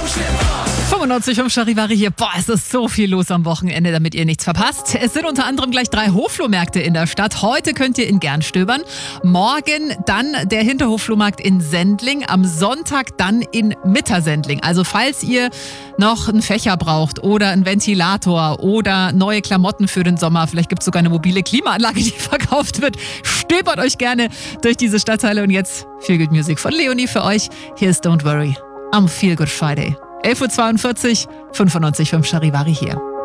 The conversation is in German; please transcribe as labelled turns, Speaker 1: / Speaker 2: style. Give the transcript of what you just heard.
Speaker 1: 95.5 Charivari hier. Boah, es ist so viel los am Wochenende, damit ihr nichts verpasst. Es sind unter anderem gleich 3 Hoflohmärkte in der Stadt. Heute könnt ihr in Gern stöbern. Morgen dann der Hinterhofflohmarkt in Sendling. Am Sonntag dann in Mittersendling. Also falls ihr noch einen Fächer braucht oder einen Ventilator oder neue Klamotten für den Sommer, vielleicht gibt es sogar eine mobile Klimaanlage, die verkauft wird, stöbert euch gerne durch diese Stadtteile. Und jetzt Feel Good Music von Leonie für euch. Hier ist Don't Worry am Feel Good Friday. 11.42 Uhr, 95.5 Charivari hier.